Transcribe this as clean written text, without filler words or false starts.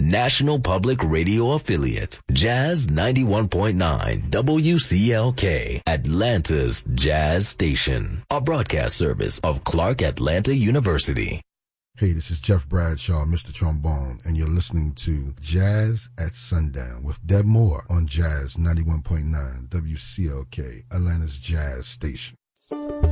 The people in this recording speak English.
National Public Radio affiliate, Jazz 91.9 WCLK, Atlanta's Jazz Station, a broadcast service of Clark Atlanta University. Hey, this is Jeff Bradshaw, Mr. Trombone, and you're listening to Jazz at Sundown with Deb Moore on Jazz 91.9 WCLK, Atlanta's Jazz Station.